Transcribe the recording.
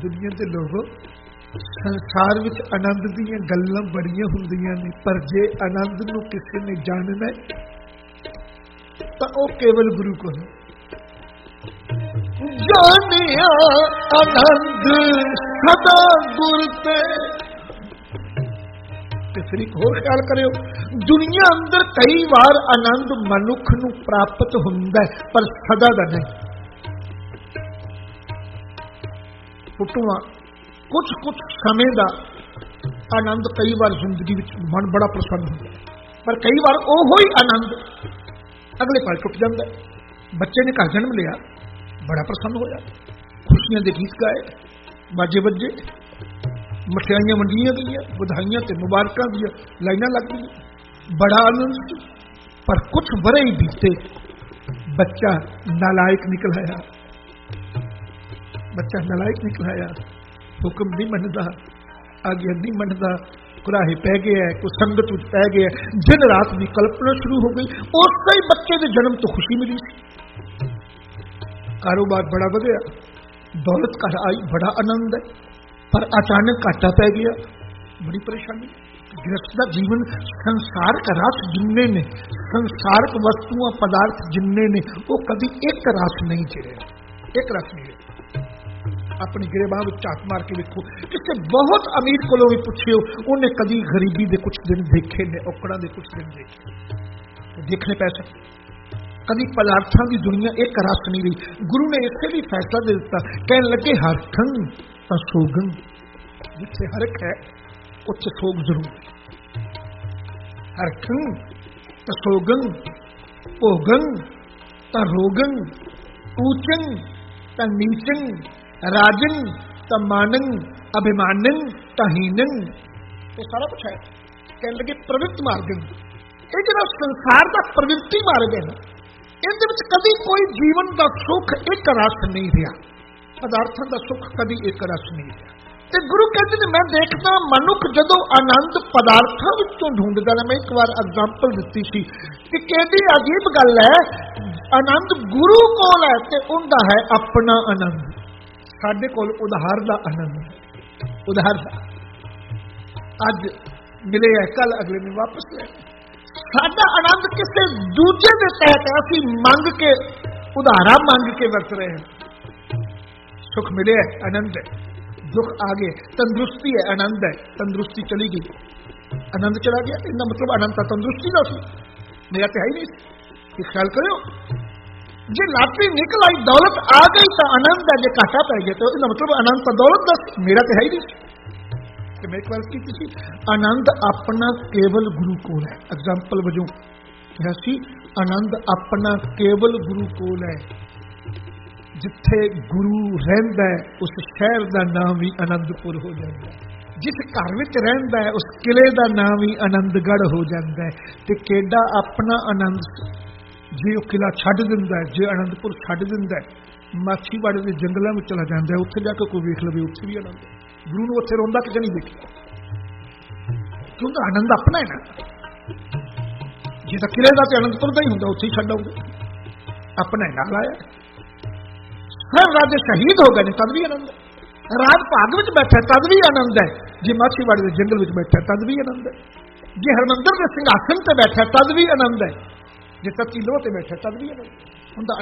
दुनिया के लोगों, संसार विच आनंद दीयां गल्लां बड़ियां हुंदियां ने, पर जे आनंद नूं किसी ने जानना तां ओह केवल गुरु को है। जानिया आनंद सदा गुर ते। फिर एक होर ख्याल करियो, दुनिया अंदर कई बार आनंद मनुख नूं प्राप्त हुंदा है, पर सदा दा नहीं। फुटुआ कुछ कुछ समय का आनंद कई बार जिंदगी में मन बड़ा प्रसन्न होता है, पर कई बार ओहो ही आनंद अगले पल टुट जाता है। बच्चे ने घर जन्म लिया, बड़ा प्रसन्न होया, खुशियां दे गीत गाए, बाजे बजे, मठियाइयां वंडियां गई, बधाइयां ते मुबारकां दी लाइनां लग गई, बड़ा आनंद सी। पर कुछ बरे ही बीते, बच्चा नालायक निकल आया, बच्चा नालायक निकल आया, हुक्म नहीं मनता, आज्ञा नहीं मनता, कुराहे पै गया, कोई संगत पै गया, दिन रात की कल्पना शुरू हो गई। उस ही बच्चे के जन्म तो खुशी मिली, कारोबार बड़ा बढ़िया, दौलत घर आई, बड़ा आनंद है, पर अचानक घाटा पै गया, बड़ी परेशानी। गृहस्थ का जीवन संसार का रस जिन्ने ने, संसारक वस्तुआं पदार्थ जिन्ने ने, वो कभी एक रस नहीं चिड़े, एक रस नहीं। अपनी गिरेबां में झात मार के देखो, किसी बहुत अमीर कोलों भी पुछियो, उन्हें कभी गरीबी के कुछ दिन देखे ने, औकड़ां दे कुछ दिन देखे, देखने पै सकते। कभी पदार्थों की दुनिया एक रस नहीं रही। गुरु ने इसे भी फैसला दे दिता, कहने लगे हरखं तां सोगं, जिथे हरख है उत्थे सोग जरूर है। हरखं तां सोगं, भोगं तां रोगं, ऊचं तां नीचं, राजन तमानन, अभिमानन तहीनन, ये सारा कुछ है। कहने लगे प्रवृत्ति मार्गन, ये जो संसार का प्रवृत्ति मार्ग है ना, इहदे विच कभी कोई जीवन का सुख एक रस नहीं रहा, पदार्थों का सुख कभी एक रस नहीं रहा। ते गुरु कहते हैं, मैं देखता मनुख जदों आनंद पदार्थों विचों ढूंढदा है। मैं एक बार एग्जाम्पल दी सी कि किहड़ी अजीब गल है, आनंद गुरु कोल है ते उनदा है अपना आनंद, साडे कोल उधार दा आनंद, उधार दा अज मिले है, कल अगले ने वापस ले। साडा आनंद किसी दूजे के तहत है, असीं मंग के उधारा मंग के वरत रहे हैं। सुख मिले है, आनंद है, दुख आ गए, तंदुरुस्ती है, आनंद है, तंदुरुस्ती चली गई, आनंद चला गया। इनका मतलब आनंद था तंदुरुस्ती का सी, मेरा तो है ही नहीं। ख्याल करो, जे लाटरी निकल आई, दौलत आ गई तो आनंद है, जो घाटा पै गया तो इसका मतलब आनंद तो दौलत दस, मेरा तो है ही नहीं। मैं एक बार की किसी आनंद अपना केवल गुरु कोल है। एग्जाम्पल वजों क्या सी, आनंद अपना केवल गुरु कोल है। जिथे गुरु रहिंदा है उस शहर का नाम भी आनंदपुर हो जाता है। जिस घर विच रहिंदा है उस किले का नाम भी आनंदगढ़ हो जाता है। ते केडा अपना आनंद, जे वह किला छड्ड दिंदा है, जे आनंदपुर छड्ड दिंदा है, माछीवाड़े के जंगलों में चला जाता है, उत्थे जाके कोई वेख लवे उत्थे भी आनंद है। गुरु ने उत्थे रोंदा कि नहीं देखिया, क्योंकि आनंद अपना है ना। जिहदा किले का तो आनंदपुर का ही होंदा, उत्थे ही छड्ड आउंदा, अपना है, नाल आया। हर राजे शहीद हो गए तद भी आनंद है, राज भाग में बैठा तद भी आनंद है, जे माछीवाड़े के जंगल में बैठा तद भी आनंद है, जे हरमंदर के सिंहासन से बैठा तद भी आनंद है, जे तत्ती लोह ते बैठा तद भी आनंद। उनका